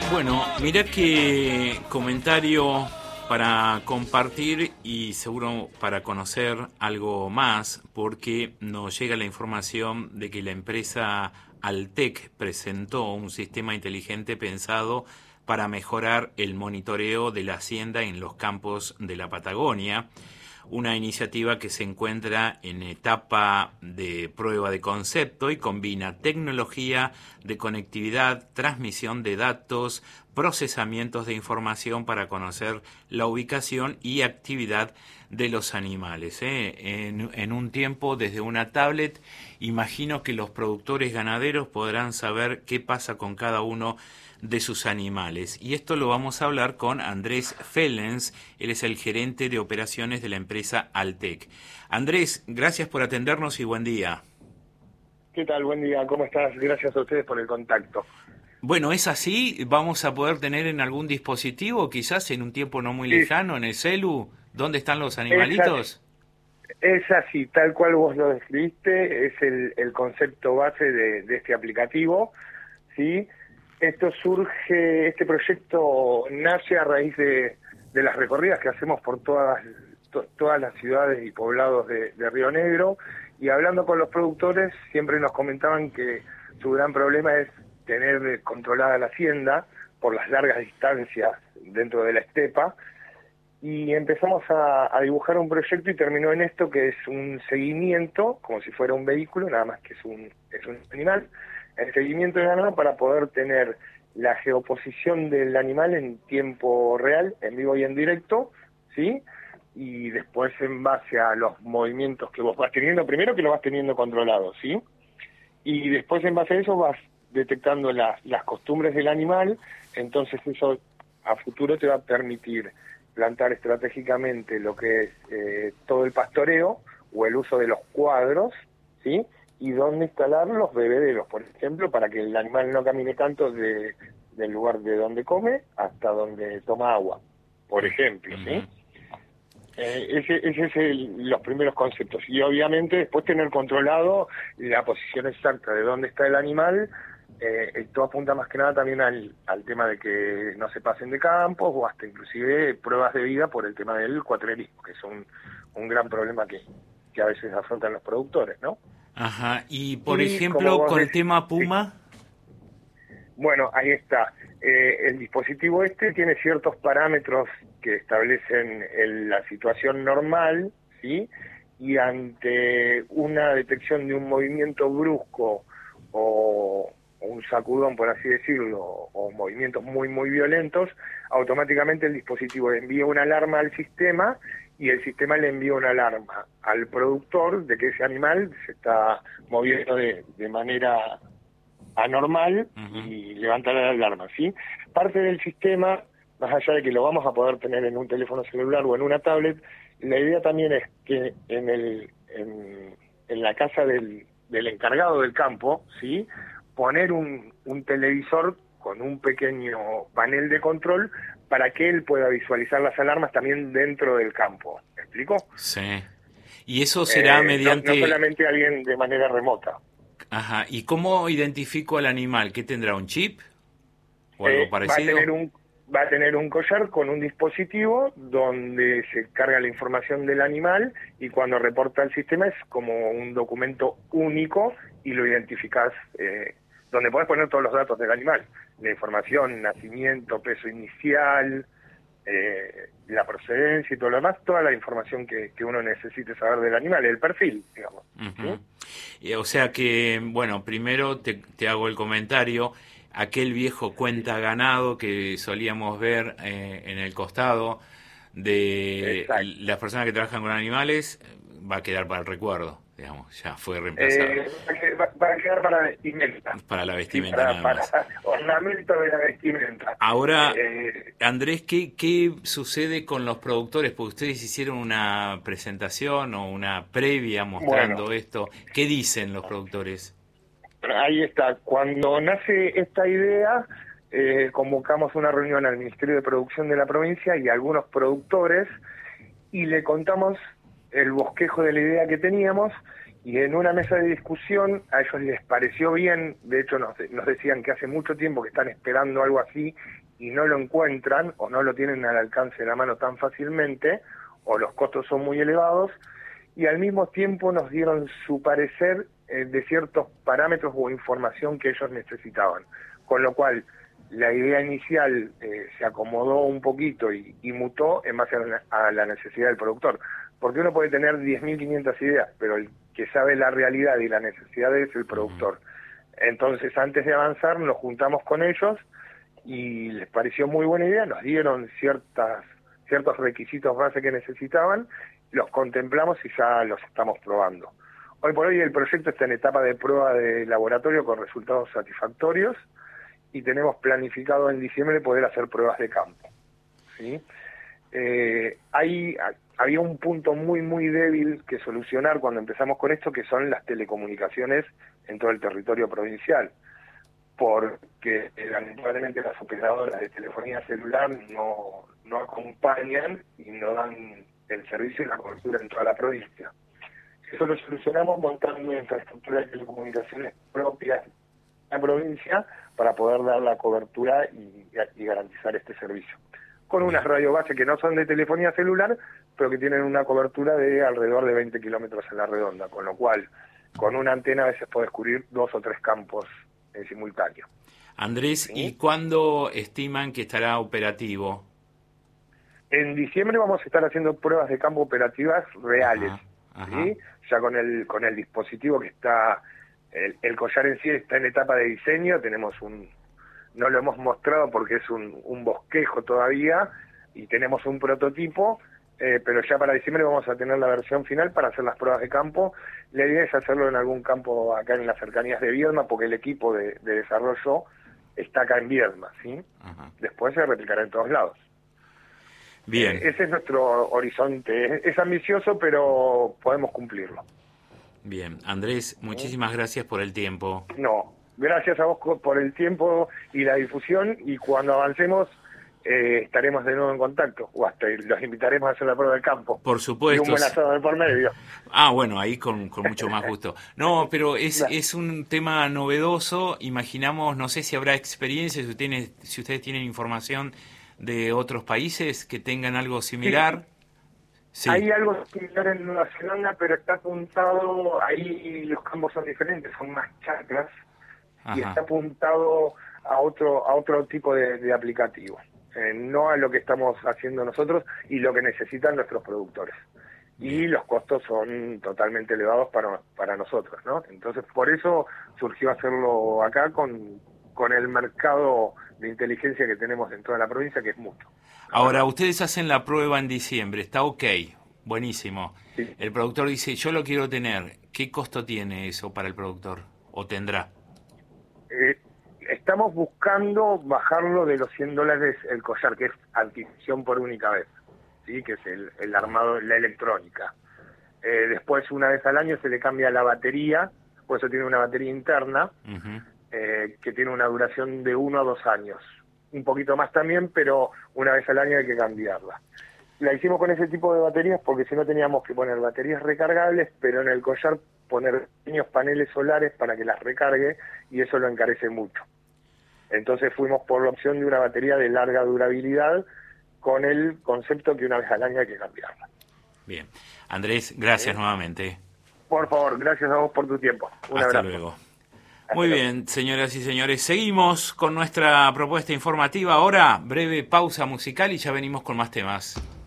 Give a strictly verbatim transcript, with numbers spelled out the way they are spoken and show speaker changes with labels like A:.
A: Bueno, mirá qué comentario para compartir y seguro para conocer algo más, porque nos llega la información de que la empresa Altec presentó un sistema inteligente pensado para mejorar el monitoreo de la hacienda en los campos de la Patagonia. Una iniciativa que se encuentra en etapa de prueba de concepto y combina tecnología de conectividad, transmisión de datos, procesamientos de información para conocer la ubicación y actividad de los animales. ¿eh? En, en un tiempo, desde una tablet, imagino que los productores ganaderos podrán saber qué pasa con cada uno de sus animales. Y esto lo vamos a hablar con Andrés Fellens, él es el gerente de operaciones de la empresa Altec. Andrés, gracias por atendernos y buen día.
B: ¿Qué tal? Buen día, ¿cómo estás? Gracias a ustedes por el contacto.
A: Bueno, ¿es así? ¿Vamos a poder tener en algún dispositivo, quizás en un tiempo no muy lejano, en el celu, dónde están los animalitos?
B: Es así, es así, tal cual vos lo describiste, es el, el concepto base de, de este aplicativo, ¿sí? Esto surge, este proyecto nace a raíz de, de las recorridas que hacemos por todas, to, todas las ciudades y poblados de, de Río Negro, y hablando con los productores siempre nos comentaban que su gran problema es tener controlada la hacienda por las largas distancias dentro de la estepa, y empezamos a, a dibujar un proyecto y terminó en esto, que es un seguimiento, como si fuera un vehículo, nada más que es un, es un animal, el seguimiento del animal para poder tener la geoposición del animal en tiempo real, en vivo y en directo, ¿sí? Y después en base a los movimientos que vos vas teniendo, primero que lo vas teniendo controlado, ¿sí? Y después en base a eso vas detectando las, las costumbres del animal, entonces eso a futuro te va a permitir plantar estratégicamente lo que es eh, todo el pastoreo o el uso de los cuadros, ¿sí? Y dónde instalar los bebederos, por ejemplo, para que el animal no camine tanto de, del lugar de donde come hasta donde toma agua, por ejemplo, ¿sí? Uh-huh. Eh, ese, ese es el, los primeros conceptos. Y obviamente después tener controlado la posición exacta de dónde está el animal. Eh, esto apunta más que nada también al, al tema de que no se pasen de campos o hasta inclusive pruebas de vida por el tema del cuatrerismo, que es un, un gran problema que, que a veces afrontan los productores, ¿no?
A: Ajá, y por y ejemplo con el tema Puma.
B: Sí. Bueno, ahí está. Eh, el dispositivo este tiene ciertos parámetros que establecen el, la situación normal, ¿sí? Y ante una detección de un movimiento brusco o un sacudón, por así decirlo, o movimientos muy, muy violentos, automáticamente el dispositivo envía una alarma al sistema y el sistema le envía una alarma al productor de que ese animal se está moviendo de, de manera anormal. Uh-huh. Y levanta la alarma, ¿sí? Parte del sistema, más allá de que lo vamos a poder tener en un teléfono celular o en una tablet, la idea también es que en el en, en la casa del, del encargado del campo, ¿sí? Poner un, un televisor con un pequeño panel de control para que él pueda visualizar las alarmas también dentro del campo. ¿Me explico?
A: Sí. Y eso será eh, mediante...
B: No, no solamente alguien de manera remota.
A: Ajá. ¿Y cómo identifico al animal? ¿Qué tendrá? ¿Un chip? ¿O algo
B: eh,
A: parecido?
B: Va a tener un, va a tener un collar con un dispositivo donde se carga la información del animal y cuando reporta al sistema es como un documento único y lo identificás, eh, donde podés poner todos los datos del animal, la información, nacimiento, peso inicial, eh, la procedencia y todo lo demás, toda la información que, que uno necesite saber del animal, el perfil, digamos.
A: Uh-huh. ¿Sí? O sea que, bueno, primero te, te hago el comentario, aquel viejo cuenta ganado que solíamos ver eh, en el costado de Exacto. Las personas que trabajan con animales, va a quedar para el recuerdo. Digamos, ya fue reemplazado.
B: Eh, va, va a quedar para vestimenta.
A: Para la vestimenta,
B: sí, para,
A: nada más.
B: Para ornamento de la vestimenta.
A: Ahora,
B: eh,
A: Andrés, ¿qué, ¿qué sucede con los productores? Porque ustedes hicieron una presentación o una previa mostrando bueno, esto. ¿Qué dicen los productores?
B: Ahí está. Cuando nace esta idea, eh, convocamos una reunión al Ministerio de Producción de la provincia y a algunos productores y le contamos el bosquejo de la idea que teníamos Y en una mesa de discusión a ellos les pareció bien, de hecho nos, nos decían que hace mucho tiempo que están esperando algo así y no lo encuentran o no lo tienen al alcance de la mano tan fácilmente, o los costos son muy elevados, y al mismo tiempo nos dieron su parecer eh, de ciertos parámetros o información que ellos necesitaban. Con lo cual, la idea inicial eh, se acomodó un poquito y, y mutó en base a la, a la necesidad del productor. Porque uno puede tener diez mil quinientas ideas, pero el que sabe la realidad y la necesidad es el productor. Entonces, antes de avanzar, nos juntamos con ellos y les pareció muy buena idea, nos dieron ciertas ciertos requisitos base que necesitaban, los contemplamos y ya los estamos probando. Hoy por hoy el proyecto está en etapa de prueba de laboratorio con resultados satisfactorios y tenemos planificado en diciembre poder hacer pruebas de campo, ¿sí? Eh, hay, había un punto muy muy débil que solucionar cuando empezamos con esto, que son las telecomunicaciones en todo el territorio provincial, porque eh, lamentablemente las operadoras de telefonía celular no, no acompañan y no dan el servicio y la cobertura en toda la provincia. Eso lo solucionamos montando una infraestructura de telecomunicaciones propias de la provincia para poder dar la cobertura y, y garantizar este servicio. Con unas radio base que no son de telefonía celular, pero que tienen una cobertura de alrededor de veinte kilómetros en la redonda, con lo cual, con una antena a veces puedes cubrir dos o tres campos en simultáneo.
A: Andrés,
B: ¿Sí?
A: ¿Y cuándo estiman que estará operativo?
B: En diciembre vamos a estar haciendo pruebas de campo operativas reales,
A: ajá, ajá.
B: ¿sí? Ya con el con el dispositivo que está, el, el collar en sí está en etapa de diseño, tenemos un, no lo hemos mostrado porque es un, un bosquejo todavía, y tenemos un prototipo, eh, pero ya para diciembre vamos a tener la versión final para hacer las pruebas de campo. La idea es hacerlo en algún campo acá en las cercanías de Viedma, porque el equipo de, de desarrollo está acá en Viedma, ¿sí? Ajá. Después se replicará en todos lados.
A: Bien.
B: Eh, ese es nuestro horizonte. Es, es ambicioso, pero podemos cumplirlo.
A: Bien. Andrés, muchísimas gracias por el tiempo.
B: No, gracias a vos por el tiempo y la difusión, y cuando avancemos eh, estaremos de nuevo en contacto, o hasta los invitaremos a hacer la prueba del campo.
A: Por supuesto.
B: Y un buen asado de por medio.
A: Ah, bueno, ahí con, con mucho más gusto. No, pero es, es un tema novedoso. Imaginamos, no sé si habrá experiencia, si ustedes, si ustedes tienen información de otros países que tengan algo similar.
B: Sí.
A: Sí.
B: Hay algo similar en Nueva Zelanda, pero está apuntado, ahí los campos son diferentes, son más chacras. Ajá. Y está apuntado a otro a otro tipo de, de aplicativo, eh, no a lo que estamos haciendo nosotros y lo que necesitan nuestros productores. Bien. Y los costos son totalmente elevados para para nosotros, ¿no? Entonces, por eso surgió hacerlo acá con, con el mercado de inteligencia que tenemos en toda la provincia, que es mucho.
A: Ahora, ustedes hacen la prueba en diciembre, está ok, buenísimo. Sí. El productor dice, yo lo quiero tener. ¿Qué costo tiene eso para el productor? ¿O tendrá?
B: Eh, estamos buscando bajarlo de los cien dólares el collar, que es adquisición por única vez, ¿sí? Que es el, el armado, la electrónica. Eh, después, una vez al año, se le cambia la batería, por eso tiene una batería interna, uh-huh. eh, que tiene una duración de uno a dos años. Un poquito más también, pero una vez al año hay que cambiarla. La hicimos con ese tipo de baterías porque si no teníamos que poner baterías recargables, pero en el collar poner pequeños paneles solares para que las recargue, y eso lo encarece mucho. Entonces fuimos por la opción de una batería de larga durabilidad, con el concepto que una vez al año hay que cambiarla.
A: Bien. Andrés, gracias ¿Sí? nuevamente.
B: Por favor, gracias a vos por tu tiempo. Un
A: Hasta
B: abrazo.
A: luego. Muy bien, señoras y señores, seguimos con nuestra propuesta informativa. Ahora, breve pausa musical y ya venimos con más temas.